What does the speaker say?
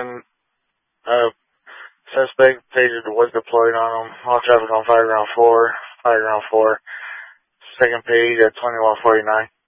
Uh, suspect pager was deployed on him. All traffic on Fireground 4. Second page at 2149.